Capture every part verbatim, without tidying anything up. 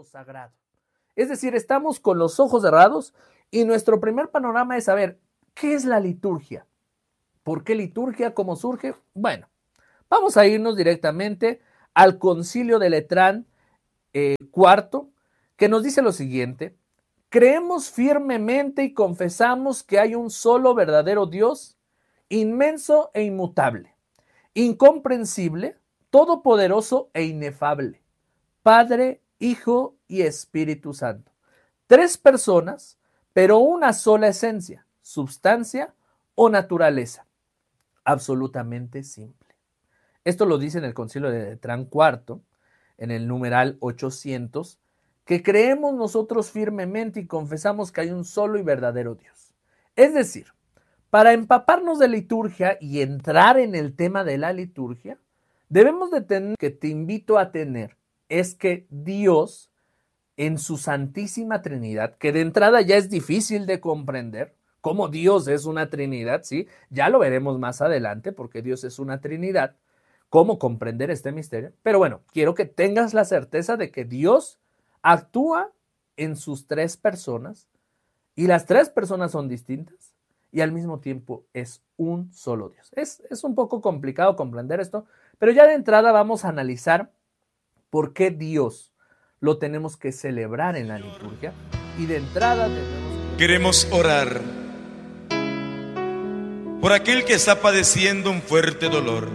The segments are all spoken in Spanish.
lo sagrado. Es decir, estamos con los ojos cerrados y nuestro primer panorama es saber qué es la liturgia. ¿Por qué liturgia? ¿Cómo surge? Bueno, vamos a irnos directamente al Concilio de Letrán eh, cuarto, que nos dice lo siguiente: creemos firmemente y confesamos que hay un solo verdadero Dios, inmenso e inmutable, incomprensible, todopoderoso e inefable, Padre, Hijo y Espíritu Santo. Tres personas, pero una sola esencia, substancia o naturaleza. Absolutamente simple. Esto lo dice en el Concilio de Letrán cuarto, en el numeral ochocientos, que creemos nosotros firmemente y confesamos que hay un solo y verdadero Dios. Es decir, para empaparnos de liturgia y entrar en el tema de la liturgia, debemos de tener, que te invito a tener, es que Dios, en su Santísima Trinidad, que de entrada ya es difícil de comprender, cómo Dios es una Trinidad, ¿sí? Ya lo veremos más adelante, porque Dios es una Trinidad, cómo comprender este misterio. Pero bueno, quiero que tengas la certeza de que Dios actúa en sus tres personas, y las tres personas son distintas, y al mismo tiempo es un solo Dios. Es, es un poco complicado comprender esto, pero ya de entrada vamos a analizar por qué Dios lo tenemos que celebrar en la liturgia, y de entrada tenemos que... Queremos orar por aquel que está padeciendo un fuerte dolor.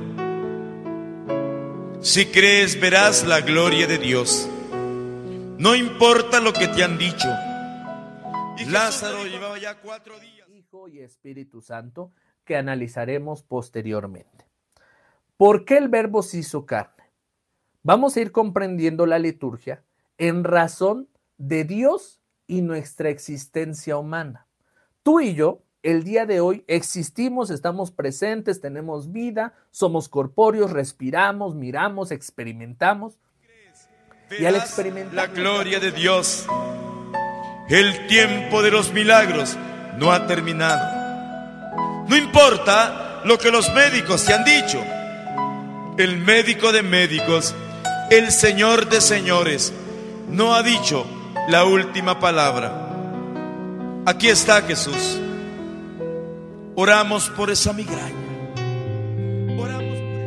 Si crees, verás la gloria de Dios. No importa lo que te han dicho. Lázaro llevaba ya cuatro días. Hijo y Espíritu Santo, que analizaremos posteriormente. ¿Por qué el Verbo se hizo carne? Vamos a ir comprendiendo la liturgia en razón de Dios y nuestra existencia humana. Tú y yo, el día de hoy, existimos, estamos presentes, tenemos vida, somos corpóreos, respiramos, miramos, experimentamos. Y al experimentar la gloria de Dios, el tiempo de los milagros no ha terminado. No importa lo que los médicos te han dicho. El médico de médicos, el Señor de señores, no ha dicho la última palabra. Aquí está Jesús. Oramos por esa migraña.